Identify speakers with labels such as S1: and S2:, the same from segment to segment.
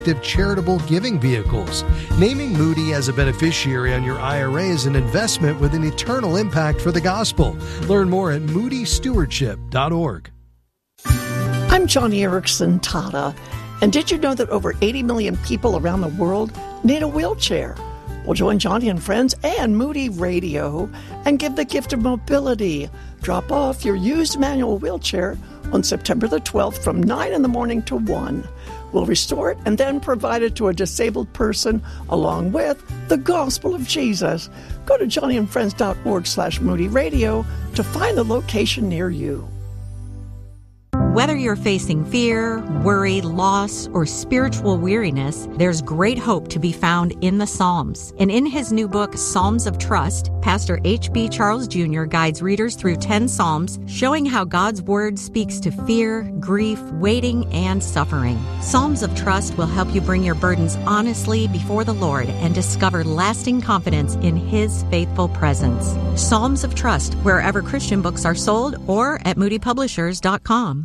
S1: charitable giving vehicles. Naming Moody as a beneficiary on your IRA is an investment with an eternal impact for the gospel. Learn more at moodystewardship.org.
S2: I'm Johnny Erickson Tata, and did you know that over 80 million people around the world need a wheelchair? Well, join Johnny and friends and Moody Radio and give the gift of mobility. Drop off your used manual wheelchair on September the 12th from 9 in the morning to 1. We'll restore it and then provide it to a disabled person along with the gospel of Jesus. Go to johnnyandfriends.org/Moody Radio to find the location near you.
S3: Whether you're facing fear, worry, loss, or spiritual weariness, there's great hope to be found in the Psalms. And in his new book, Psalms of Trust, Pastor H.B. Charles Jr. guides readers through 10 Psalms, showing how God's Word speaks to fear, grief, waiting, and suffering. Psalms of Trust will help you bring your burdens honestly before the Lord and discover lasting confidence in His faithful presence. Psalms of Trust, wherever Christian books are sold or at moodypublishers.com.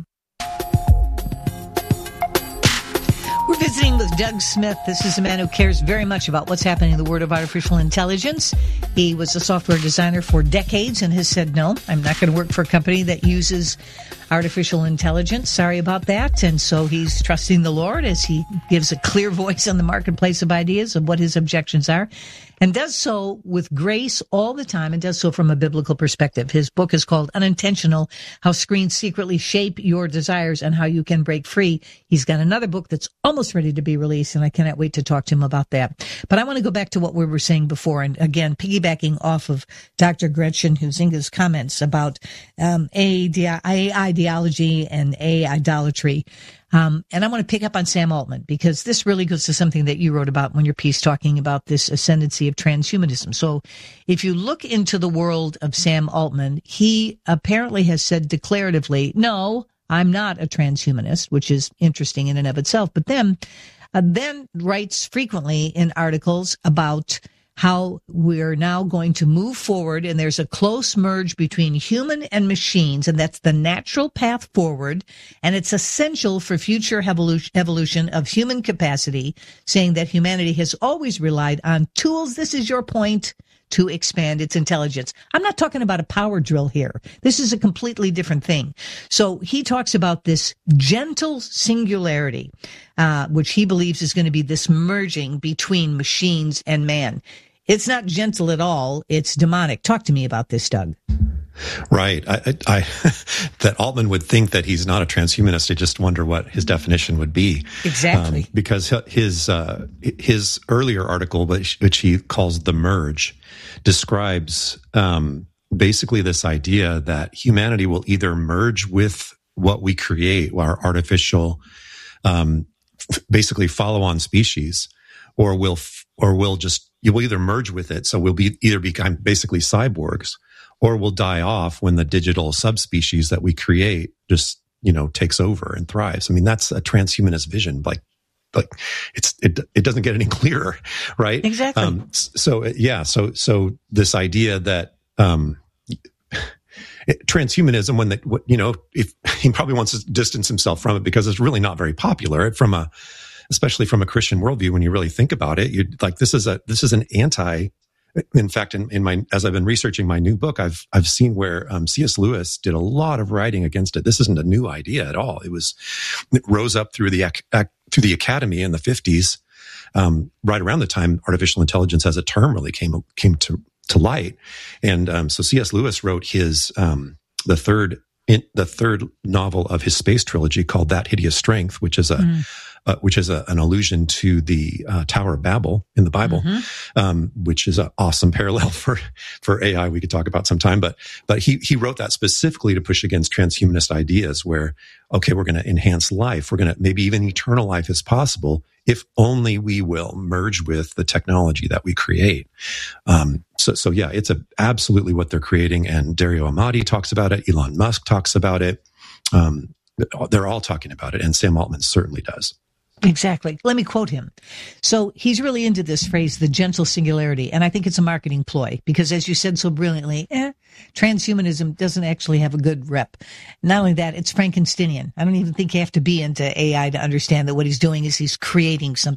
S4: We're visiting with Doug Smith. This is a man who cares very much about what's happening in the world of artificial intelligence. He was a software designer for decades and has said, no, I'm not going to work for a company that uses artificial intelligence. Sorry about that. And so he's trusting the Lord as he gives a clear voice on the marketplace of ideas of what his objections are, and does so with grace all the time, and does so from a biblical perspective. His book is called Unintentional: How Screens Secretly Shape Your Desires and How You Can Break Free. He's got another book that's almost ready to be released, and I cannot wait to talk to him about that. But I want to go back to what we were saying before, and again, piggybacking off of Dr. Gretchen Huizinga's comments about AI ideology and AI idolatry. And I want to pick up on Sam Altman, because this really goes to something that you wrote about when your piece talking about this ascendancy of transhumanism. So if you look into the world of Sam Altman, he apparently has said declaratively, no, I'm not a transhumanist, which is interesting in and of itself, but then writes frequently in articles about how we're now going to move forward, and there's a close merge between human and machines, and that's the natural path forward, and it's essential for future evolution of human capacity, saying that humanity has always relied on tools, this is your point, to expand its intelligence. I'm not talking about a power drill here. This is a completely different thing. So he talks about this gentle singularity, which he believes is going to be this merging between machines and man. It's not gentle at all. It's demonic. Talk to me about this, Doug.
S5: Right. I that Altman would think that he's not a transhumanist. I just wonder what his definition would be.
S4: Exactly.
S5: Because his earlier article, which he calls The Merge, describes basically this idea that humanity will either merge with what we create, our artificial, basically follow-on species, or we'll you will either merge with it, so we'll either become basically cyborgs, or we'll die off when the digital subspecies that we create just, takes over and thrives. I mean, that's a transhumanist vision. Like it doesn't get any clearer, right?
S4: Exactly.
S5: So this idea that, transhumanism, if he probably wants to distance himself from it because it's really not very popular especially from a Christian worldview. When you really think about it, you're like, this is an anti. In fact, as I've been researching my new book, I've seen where C.S. Lewis did a lot of writing against it. This isn't a new idea at all. It rose up through the academy in the 50s, right around the time artificial intelligence as a term really came to light. And so C.S. Lewis wrote his the third novel of his space trilogy called That Hideous Strength, which is an allusion to the Tower of Babel in the Bible, which is an awesome parallel for AI we could talk about sometime. But he wrote that specifically to push against transhumanist ideas where, okay, we're going to enhance life. We're going to, maybe even eternal life is possible if only we will merge with the technology that we create. So yeah, it's absolutely what they're creating. And Dario Amati talks about it. Elon Musk talks about it. They're all talking about it. And Sam Altman certainly does.
S4: Exactly. Let me quote him. So he's really into this phrase, the gentle singularity. And I think it's a marketing ploy because, as you said so brilliantly, Transhumanism doesn't actually have a good rep. Not only that, it's Frankensteinian. I don't even think you have to be into AI to understand that what he's doing is he's creating something